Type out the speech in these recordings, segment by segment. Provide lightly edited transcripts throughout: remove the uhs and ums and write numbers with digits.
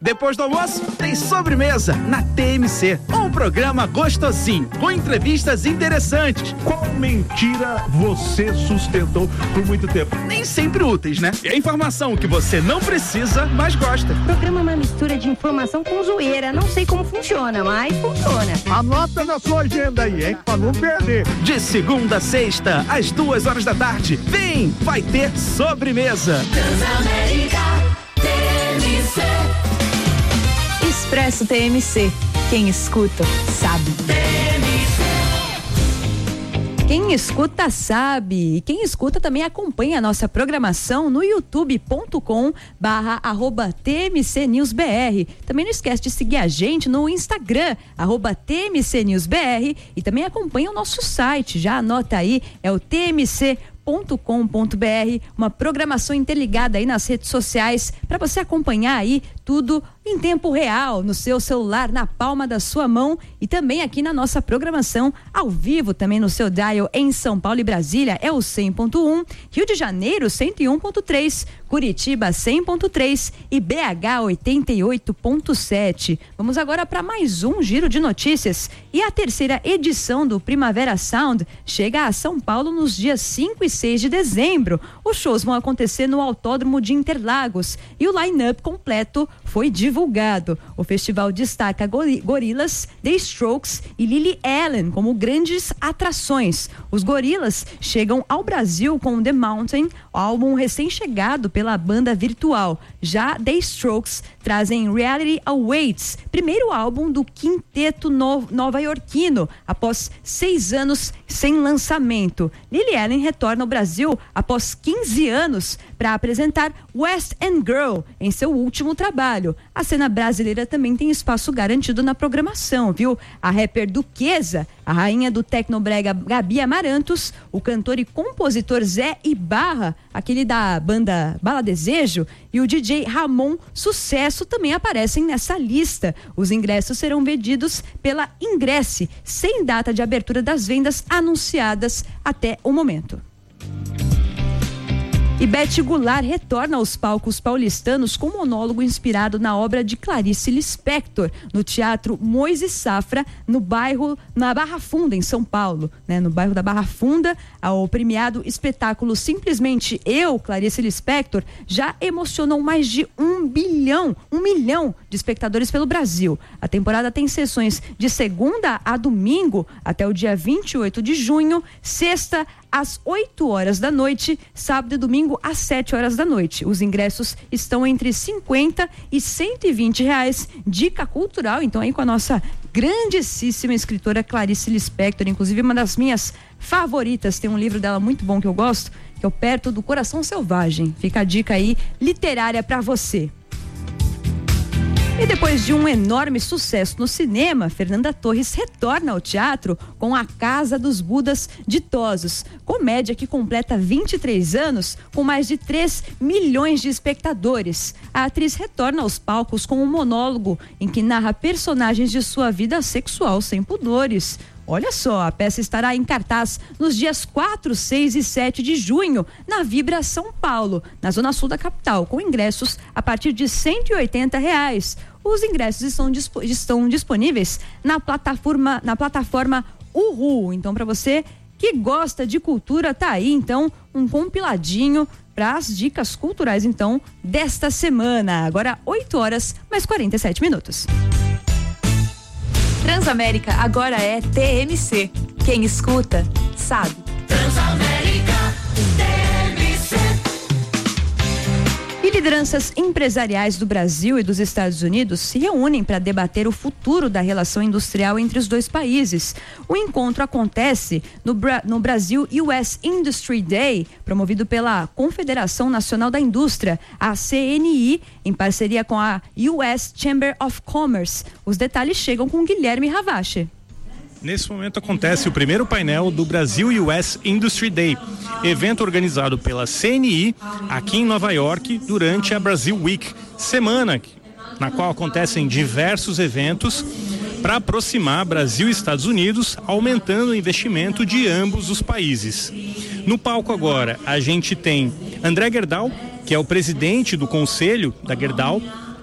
Depois do almoço, tem sobremesa na TMC. Um programa gostosinho, com entrevistas interessantes. Qual mentira você sustentou por muito tempo? Nem sempre úteis, né? É informação que você não precisa, mas gosta. O programa é uma mistura de informação com zoeira. Não sei como funciona, mas funciona. Anota na sua agenda aí, hein? Pra não perder. De segunda a sexta, às 2h da tarde. Vem, vai ter sobremesa. Transamérica TMC. Expresso TMC. Quem escuta, sabe. Quem escuta sabe, e quem escuta também acompanha a nossa programação no youtube.com/TMCNewsBR. Também não esquece de seguir a gente no Instagram, @TMCNewsBR, e também acompanha o nosso site, já anota aí, é o tmc.com.br, uma programação interligada aí nas redes sociais para você acompanhar aí tudo em tempo real, no seu celular, na palma da sua mão, e também aqui na nossa programação ao vivo, também no seu dial em São Paulo e Brasília é o 100.1, Rio de Janeiro 101.3, Curitiba 100.3 e BH 88.7. Vamos agora para mais um giro de notícias, e a terceira edição do Primavera Sound chega a São Paulo nos dias 5 e 6 de dezembro. Os shows vão acontecer no Autódromo de Interlagos e o line-up completo foi divulgado. O festival destaca Gorillaz, The Strokes e Lily Allen como grandes atrações. Os Gorillaz chegam ao Brasil com The Mountain, álbum recém-chegado pela banda virtual. Já The Strokes trazem Reality Awaits, primeiro álbum do quinteto nova-iorquino, após 6 anos sem lançamento. Lily Allen retorna ao Brasil após 15 anos para apresentar West End Girl em seu último trabalho. A cena brasileira também tem espaço garantido na programação, viu? A rapper Duquesa, a rainha do tecnobrega Gabi Amarantos, o cantor e compositor Zé Ibarra, aquele da banda Bala Desejo, e o DJ Ramon Sucesso também aparecem nessa lista. Os ingressos serão vendidos pela Ingresse, sem data de abertura das vendas anunciadas até o momento. E Beth Goulart retorna aos palcos paulistanos com monólogo inspirado na obra de Clarice Lispector, no Teatro Moisés Safra, na Barra Funda, em São Paulo, né? No bairro da Barra Funda, o premiado espetáculo Simplesmente Eu, Clarice Lispector, já emocionou mais de 1 milhão de espectadores pelo Brasil. A temporada tem sessões de segunda a domingo até o dia 28 de junho, sexta às 8h da noite, sábado e domingo às 7h da noite. Os ingressos estão entre R$50 e R$120. Dica cultural, então, aí com a nossa grandíssima escritora Clarice Lispector, inclusive uma das minhas favoritas. Tem um livro dela muito bom que eu gosto, que é o Perto do Coração Selvagem. Fica a dica aí literária para você. E depois de um enorme sucesso no cinema, Fernanda Torres retorna ao teatro com A Casa dos Budas Ditosos, comédia que completa 23 anos com mais de 3 milhões de espectadores. A atriz retorna aos palcos com um monólogo em que narra personagens de sua vida sexual sem pudores. Olha só, a peça estará em cartaz nos dias 4, 6 e 7 de junho, na Vibra São Paulo, na zona sul da capital, com ingressos a partir de R$180. Os ingressos estão disponíveis na plataforma Uhu. Então, para você que gosta de cultura, tá aí, então, um compiladinho para as dicas culturais, então, desta semana. Agora, 8h mais 47 minutos. Transamérica agora é TMC. Quem escuta, sabe. Transamérica TMC. E lideranças empresariais do Brasil e dos Estados Unidos se reúnem para debater o futuro da relação industrial entre os dois países. O encontro acontece no Brasil US Industry Day, promovido pela Confederação Nacional da Indústria, a CNI, em parceria com a US Chamber of Commerce. Os detalhes chegam com Guilherme Ravache. Nesse momento acontece o primeiro painel do Brasil US Industry Day, evento organizado pela CNI aqui em Nova York durante a Brasil Week, semana na qual acontecem diversos eventos para aproximar Brasil e Estados Unidos, aumentando o investimento de ambos os países. No palco agora a gente tem André Gerdau, que é o presidente do conselho da Gerdau,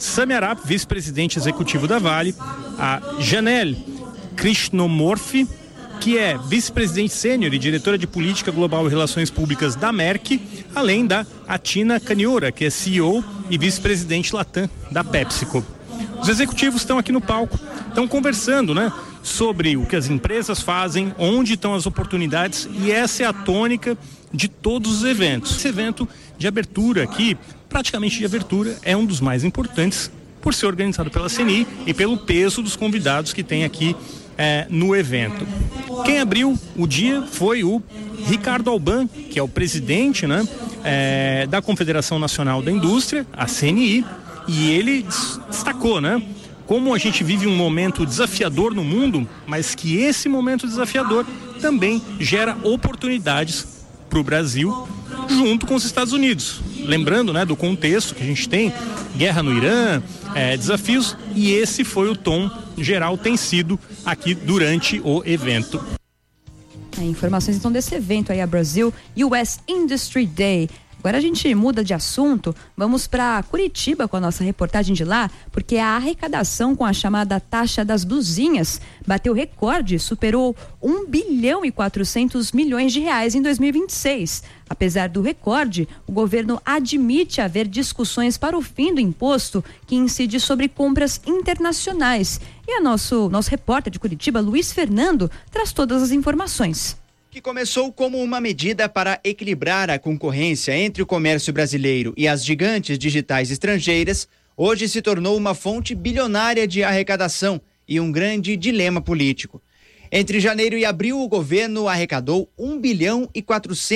Sami Arap, vice-presidente executivo da Vale, a Janelle Krishnomurthy, que é vice-presidente sênior e diretora de Política Global e Relações Públicas da Merck, além da Atina Kaniora, que é CEO e vice-presidente Latam da PepsiCo. Os executivos estão aqui no palco, estão conversando, né, sobre o que as empresas fazem, onde estão as oportunidades, e essa é a tônica de todos os eventos. Esse evento de abertura aqui, praticamente de abertura, é um dos mais importantes por ser organizado pela CNI e pelo peso dos convidados que tem aqui no evento. Quem abriu o dia foi o Ricardo Alban, que é o presidente, né, da Confederação Nacional da Indústria, a CNI, e ele destacou, né, como a gente vive um momento desafiador no mundo, mas que esse momento desafiador também gera oportunidades para o Brasil junto com os Estados Unidos. Lembrando, né, do contexto que a gente tem, guerra no Irã, desafios, e esse foi o tom geral, tem sido aqui durante o evento. Informações então desse evento aí, a Brasil US Industry Day. Agora a gente muda de assunto, vamos para Curitiba com a nossa reportagem de lá, porque a arrecadação com a chamada taxa das blusinhas bateu recorde, superou 1 bilhão e 400 milhões de reais em 2026. Apesar do recorde, o governo admite haver discussões para o fim do imposto que incide sobre compras internacionais. E nosso repórter de Curitiba, Luiz Fernando, traz todas as informações. Que começou como uma medida para equilibrar a concorrência entre o comércio brasileiro e as gigantes digitais estrangeiras, hoje se tornou uma fonte bilionária de arrecadação e um grande dilema político. Entre janeiro e abril, o governo arrecadou 1 bilhão e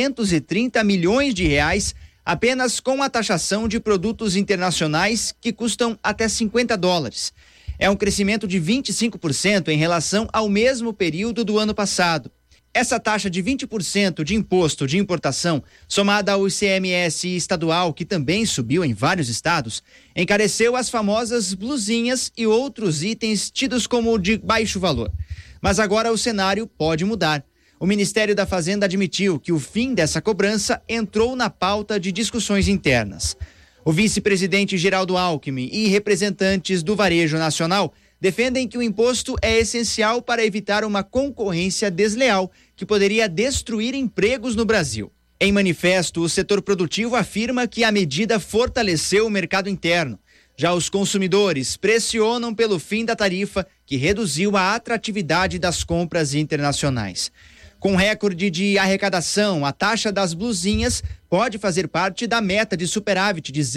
430 milhões de reais apenas com a taxação de produtos internacionais que custam até $50. É um crescimento de 25% em relação ao mesmo período do ano passado. Essa taxa de 20% de imposto de importação, somada ao ICMS estadual, que também subiu em vários estados, encareceu as famosas blusinhas e outros itens tidos como de baixo valor. Mas agora o cenário pode mudar. O Ministério da Fazenda admitiu que o fim dessa cobrança entrou na pauta de discussões internas. O vice-presidente Geraldo Alckmin e representantes do varejo nacional defendem que o imposto é essencial para evitar uma concorrência desleal que poderia destruir empregos no Brasil. Em manifesto, o setor produtivo afirma que a medida fortaleceu o mercado interno. Já os consumidores pressionam pelo fim da tarifa, que reduziu a atratividade das compras internacionais. Com recorde de arrecadação, a taxa das blusinhas pode fazer parte da meta de superávit de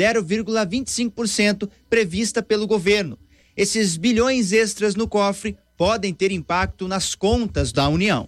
0,25% prevista pelo governo. Esses bilhões extras no cofre podem ter impacto nas contas da União.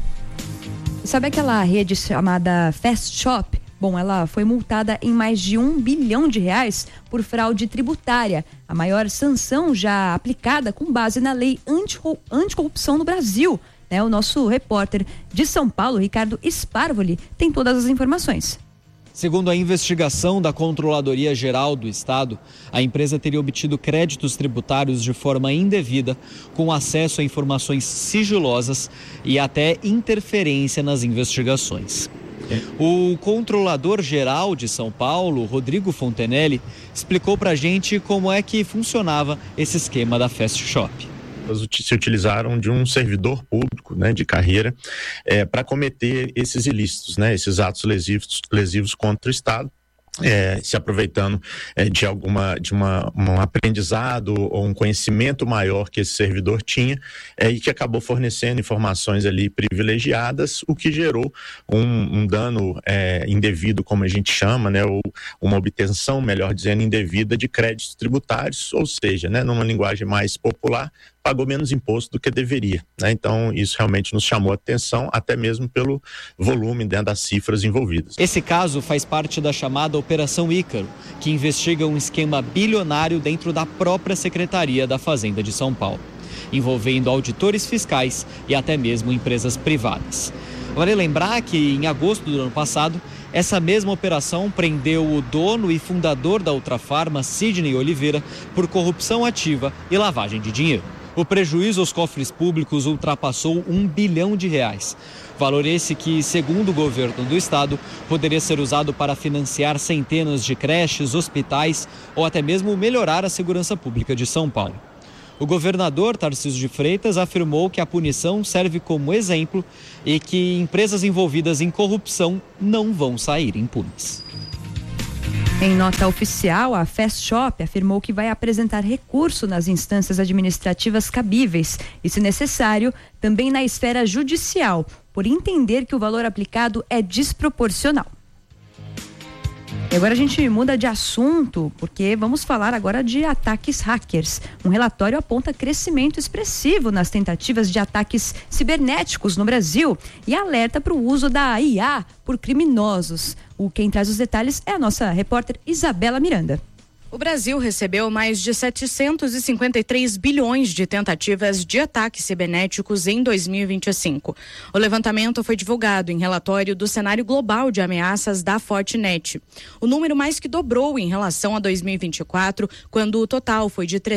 Sabe aquela rede chamada Fast Shop? Bom, ela foi multada em mais de 1 bilhão de reais por fraude tributária, a maior sanção já aplicada com base na lei anticorrupção no Brasil. O nosso repórter de São Paulo, Ricardo Sparvoli, tem todas as informações. Segundo a investigação da Controladoria Geral do Estado, a empresa teria obtido créditos tributários de forma indevida, com acesso a informações sigilosas e até interferência nas investigações. O Controlador Geral de São Paulo, Rodrigo Fontenelle, explicou pra gente como é que funcionava esse esquema da Fast Shop. Se utilizaram de um servidor público, né, de carreira, para cometer esses ilícitos, né, esses atos lesivos contra o Estado. Se aproveitando de um aprendizado ou um conhecimento maior que esse servidor tinha e que acabou fornecendo informações ali privilegiadas, o que gerou um dano indevido, como a gente chama, né, ou uma obtenção, melhor dizendo, indevida de créditos tributários, ou seja, né, numa linguagem mais popular, pagou menos imposto do que deveria, né? Então isso realmente nos chamou a atenção, até mesmo pelo volume, né, das cifras envolvidas. Esse caso faz parte da chamada Operação Ícaro, que investiga um esquema bilionário dentro da própria Secretaria da Fazenda de São Paulo, envolvendo auditores fiscais e até mesmo empresas privadas. Vale lembrar que em agosto do ano passado, essa mesma operação prendeu o dono e fundador da Ultrafarma, Sidney Oliveira, por corrupção ativa e lavagem de dinheiro. O prejuízo aos cofres públicos ultrapassou R$1 bilhão. Valor esse que, segundo o governo do estado, poderia ser usado para financiar centenas de creches, hospitais ou até mesmo melhorar a segurança pública de São Paulo. O governador Tarcísio de Freitas afirmou que a punição serve como exemplo e que empresas envolvidas em corrupção não vão sair impunes. Em nota oficial, a Fast Shop afirmou que vai apresentar recurso nas instâncias administrativas cabíveis e, se necessário, também na esfera judicial, por entender que o valor aplicado é desproporcional. E agora a gente muda de assunto, porque vamos falar agora de ataques hackers. Um relatório aponta crescimento expressivo nas tentativas de ataques cibernéticos no Brasil e alerta para o uso da IA por criminosos. Quem traz os detalhes é a nossa repórter Isabela Miranda. O Brasil recebeu mais de 753 bilhões de tentativas de ataques cibernéticos em 2025. O levantamento foi divulgado em relatório do cenário global de ameaças da Fortinet. O número mais que dobrou em relação a 2024, quando o total foi de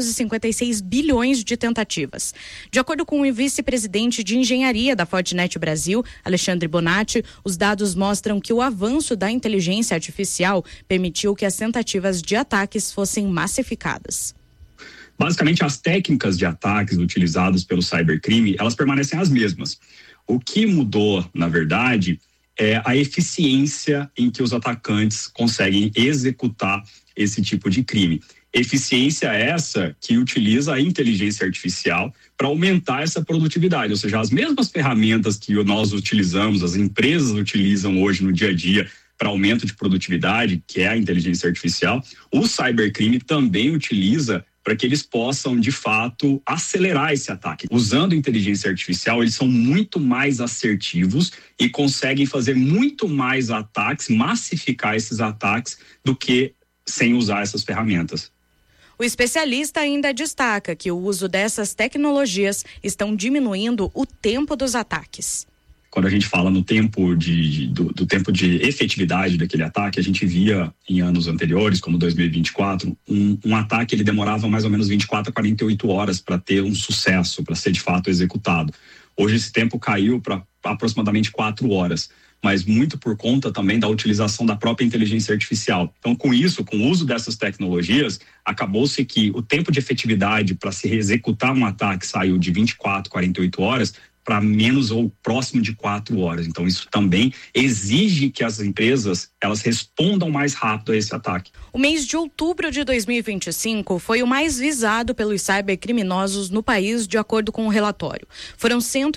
356 bilhões de tentativas. De acordo com o vice-presidente de engenharia da Fortinet Brasil, Alexandre Bonatti, os dados mostram que o avanço da inteligência artificial permitiu que as tentativas de ataques fossem massificadas. Basicamente, as técnicas de ataques utilizadas pelo cybercrime, elas permanecem as mesmas. O que mudou, na verdade, é a eficiência em que os atacantes conseguem executar esse tipo de crime. Eficiência essa que utiliza a inteligência artificial para aumentar essa produtividade, ou seja, as mesmas ferramentas que nós utilizamos, as empresas utilizam hoje no dia a dia para aumento de produtividade, que é a inteligência artificial, o cybercrime também utiliza para que eles possam, de fato, acelerar esse ataque. Usando inteligência artificial, eles são muito mais assertivos e conseguem fazer muito mais ataques, massificar esses ataques, do que sem usar essas ferramentas. O especialista ainda destaca que o uso dessas tecnologias estão diminuindo o tempo dos ataques. Quando a gente fala no tempo do tempo de efetividade daquele ataque, a gente via em anos anteriores, como 2024, um ataque ele demorava mais ou menos 24 a 48 horas para ter um sucesso, para ser de fato executado. Hoje esse tempo caiu para aproximadamente 4 horas, mas muito por conta também da utilização da própria inteligência artificial. Então, com isso, com o uso dessas tecnologias, acabou-se que o tempo de efetividade para se executar um ataque saiu de 24 a 48 horas para menos ou próximo de 4 horas. Então, isso também exige que as empresas elas respondam mais rápido a esse ataque. O mês de outubro de 2025 foi o mais visado pelos cybercriminosos no país, de acordo com o relatório. Foram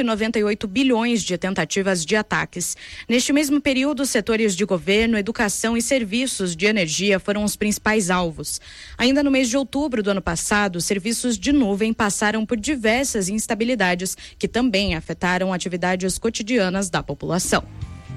198 bilhões de tentativas de ataques. Neste mesmo período, setores de governo, educação e serviços de energia foram os principais alvos. Ainda no mês de outubro do ano passado, serviços de nuvem passaram por diversas instabilidades que também afetaram atividades cotidianas da população.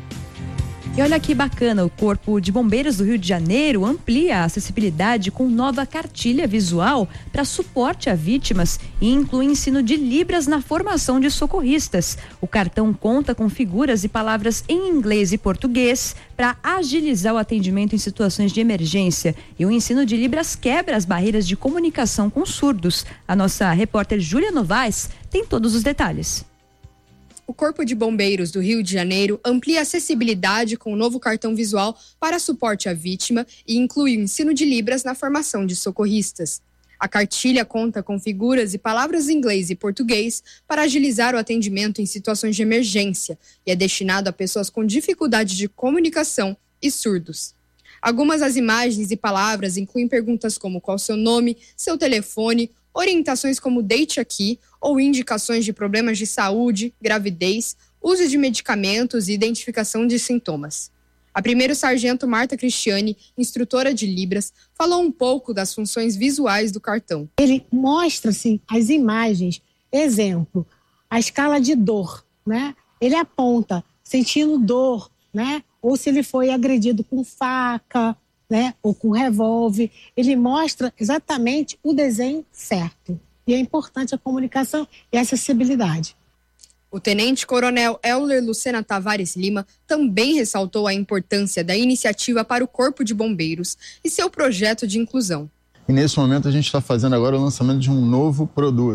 E olha que bacana, o Corpo de Bombeiros do Rio de Janeiro amplia a acessibilidade com nova cartilha visual para suporte a vítimas e inclui ensino de Libras na formação de socorristas. O cartão conta com figuras e palavras em inglês e português para agilizar o atendimento em situações de emergência. E o ensino de Libras quebra as barreiras de comunicação com surdos. A nossa repórter Júlia Novaes tem todos os detalhes. O Corpo de Bombeiros do Rio de Janeiro amplia a acessibilidade com o novo cartão visual para suporte à vítima e inclui o ensino de Libras na formação de socorristas. A cartilha conta com figuras e palavras em inglês e português para agilizar o atendimento em situações de emergência e é destinado a pessoas com dificuldade de comunicação e surdos. Algumas das imagens e palavras incluem perguntas como qual seu nome, seu telefone, orientações como deite aqui ou indicações de problemas de saúde, gravidez, uso de medicamentos e identificação de sintomas. A primeiro-sargento Marta Cristiani, instrutora de Libras, falou um pouco das funções visuais do cartão. Ele mostra assim, as imagens, exemplo, a escala de dor, né? Ele aponta sentindo dor, né? Ou se ele foi agredido com faca, né, ou com revólver, ele mostra exatamente o desenho certo. E é importante a comunicação e a acessibilidade. O tenente-coronel Euler Lucena Tavares Lima também ressaltou a importância da iniciativa para o Corpo de Bombeiros e seu projeto de inclusão. E nesse momento a gente está fazendo agora o lançamento de um novo produto,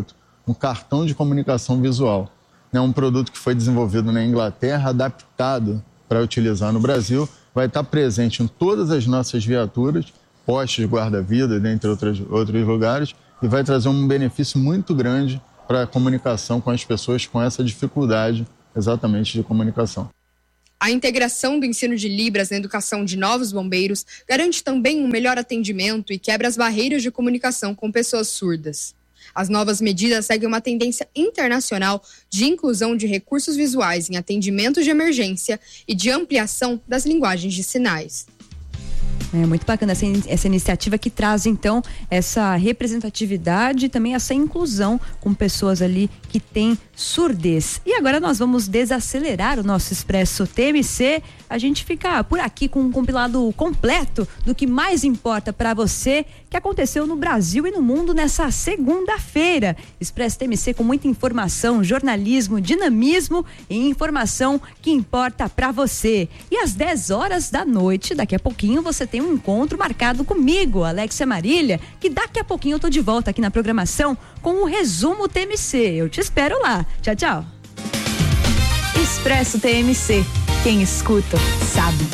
um cartão de comunicação visual. É um produto que foi desenvolvido na Inglaterra, adaptado para utilizar no Brasil, vai estar presente em todas as nossas viaturas, postos de guarda-vida, dentre outros lugares, e vai trazer um benefício muito grande para a comunicação com as pessoas com essa dificuldade exatamente de comunicação. A integração do ensino de Libras na educação de novos bombeiros garante também um melhor atendimento e quebra as barreiras de comunicação com pessoas surdas. As novas medidas seguem uma tendência internacional de inclusão de recursos visuais em atendimentos de emergência e de ampliação das linguagens de sinais. É muito bacana essa iniciativa que traz, então, essa representatividade e também essa inclusão com pessoas ali que têm surdez. E agora nós vamos desacelerar o nosso Expresso TMC. A gente fica por aqui com um compilado completo do que mais importa para você, que aconteceu no Brasil e no mundo nessa segunda-feira. Expresso TMC com muita informação, jornalismo, dinamismo e informação que importa para você. E às 10 horas da noite, daqui a pouquinho, você tem um encontro marcado comigo, Alexia Marília, que daqui a pouquinho eu tô de volta aqui na programação com o Resumo TMC. Eu te espero lá. Tchau, tchau. Expresso TMC. Quem escuta, sabe.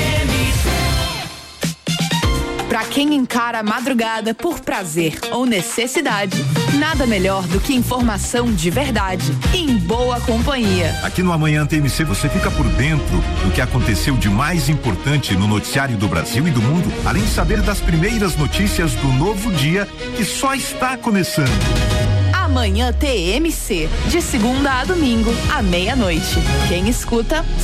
Para quem encara a madrugada por prazer ou necessidade, nada melhor do que informação de verdade e em boa companhia. Aqui no Amanhã TMC você fica por dentro do que aconteceu de mais importante no noticiário do Brasil e do mundo, além de saber das primeiras notícias do novo dia que só está começando. Amanhã TMC, de segunda a domingo, à meia-noite. Quem escuta,